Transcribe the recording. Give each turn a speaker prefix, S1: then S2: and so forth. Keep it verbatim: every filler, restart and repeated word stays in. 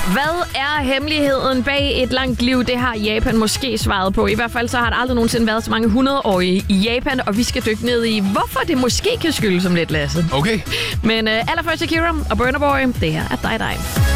S1: Hvad er hemmeligheden bag et langt liv? Det har Japan måske svaret på. I hvert fald så har der aldrig nogensinde været så mange hundredårige i Japan, og vi skal dykke ned i, hvorfor det måske kan skyldes som lidt, Lasse.
S2: Okay.
S1: Men uh, allerførst Shakira og Burna Boy, det her er dig dig.